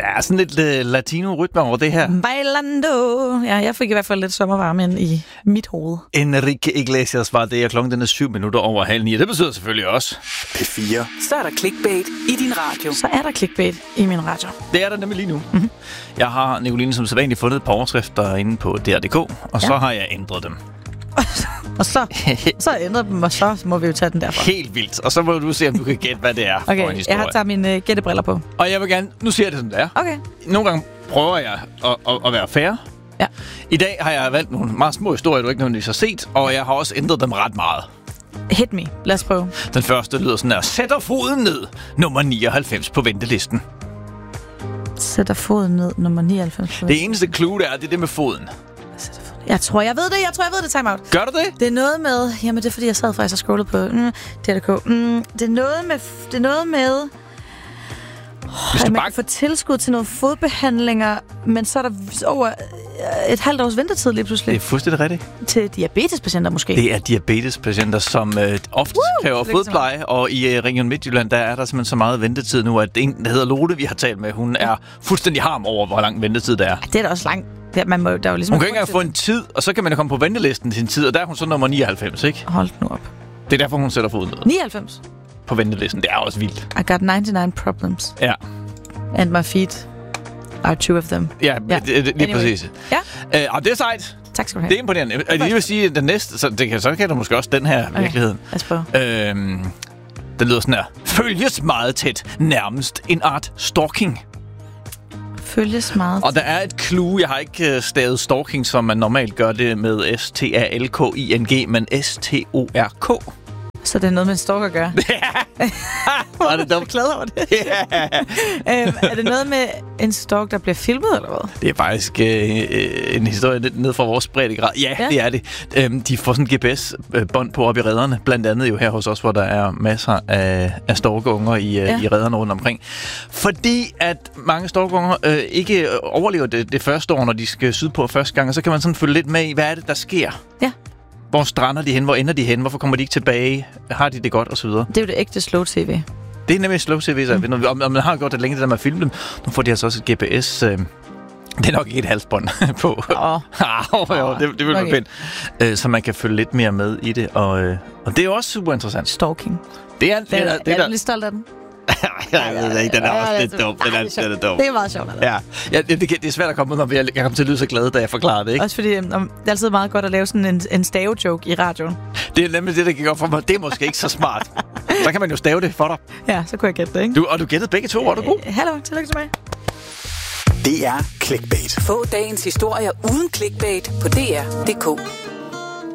Der er sådan lidt latino-rytme over det her. Bailando. Ja, jeg fik i hvert fald lidt sommervarme ind i mit hoved. Enrique Iglesias var det, og klokken den er 7 minutter over 8:30. Det betyder selvfølgelig også P4. Så er der clickbait i din radio. Så er der clickbait i min radio. det er der nemlig lige nu. Mm-hmm. Jeg har, Nicoline, som sædvanligt fundet et par overskrifter inde på DR.dk, og så har jeg ændret dem. Og så ændrer dem, og så må vi jo tage den derfra. Helt vildt. Og så må du se, om du kan gætte, hvad det er for en Okay, historie. jeg har taget mine gættebriller på. Og jeg vil gerne... Nu siger jeg det, som det er. Okay. Nogle gange prøver jeg at være fair. Ja. I dag har jeg valgt nogle meget små historier, du ikke nødvendigvis har set, og jeg har også ændret dem ret meget. Hit me. Lad os prøve. Den første lyder sådan her. Sætter foden ned. Nummer 99 på ventelisten. Sætter foden ned. Nummer 99. Det eneste clue, det er det med foden. Jeg tror, jeg ved det. Time out. Gør du det? Det er noget med... Jamen, det er fordi, jeg sad faktisk og scrollede på DR.dk. Det er noget med... Man kan få tilskud til nogle fodbehandlinger, men så er der over et halvt års ventetid lige pludselig. Det er fuldstændig rigtigt. Til diabetespatienter måske. Det er diabetespatienter, som ofte kræver fodpleje, og i Region Midtjylland, der er der simpelthen så meget ventetid nu, at en, der hedder Lone, vi har talt med, hun er fuldstændig harm over, hvor lang ventetid der er. Det er da også langt. Ja, man må, der er jo ligesom Hun kan ikke engang få en tid, og så kan man komme på ventelisten til sin tid, og der er hun så nummer 99, ikke? Hold nu op. Det er derfor, hun sætter foden ned 99? på ventelisten. Det er også vildt. I got 99 problems. Ja. And my feet are two of them. Ja, lige anyway. præcis. Ja. Og det er sejt. Tak skal du have. Det er imponerende. Og jeg vil sige, at den næste, så kan du måske også den her virkeligheden. Lad os prøve. Den lyder sådan her. Følges meget tæt. Nærmest en art stalking. Følges meget. Og der er et clue. Jeg har ikke stavet stalking, som man normalt gør det med S-T-A-L-K-I-N-G, men S-T-O-R-K. Så det er noget med en stalker at gøre? Var det dumt? Glad over det. Er det noget med en stalk, der bliver filmet, eller hvad? Det er faktisk en historie ned fra vores breddegrad. Ja, det er det. De får sådan en GPS-bånd på op i rederne. Blandt andet jo her hos os, hvor der er masser af stalkunger i rederne rundt omkring. Fordi at mange stalkunger ikke overlever det første år, når de skal sydpå første gang. Og så kan man sådan følge lidt med i, hvad er det, der sker? Ja. Hvor strander de hen? Hvor ender de hen? Hvorfor kommer de ikke tilbage? Har de det godt? Og så videre. Det er jo det ægte slow-tv. Det er nemlig slow-tv. Så og man har gjort det længe, det der med at filme dem. Nu får de altså også et GPS... det er nok ikke et halsbånd på. Det vil være pænt. Så man kan følge lidt mere med i det. Og det er jo også super interessant. Stalking. Det er jeg er lidt stolt af den. Jeg ved ikke, den er også lidt dum. Den er dum. Det er meget sjovt. Ja, det er svært at komme ud, når jeg kommer til at lyde så glad, da jeg forklarer det, ikke? Også fordi det er altid meget godt at lave sådan en stave-joke i radioen. Det er nemlig det, der gik op for mig. Det er måske ikke så smart. Så kan man jo stave det for dig. Ja, så kunne jeg gætte det, ikke? Og du gættede begge to, var du god? Hallo, tillykke til mig. Det er clickbait. Få dagens historier uden clickbait på DR.dk.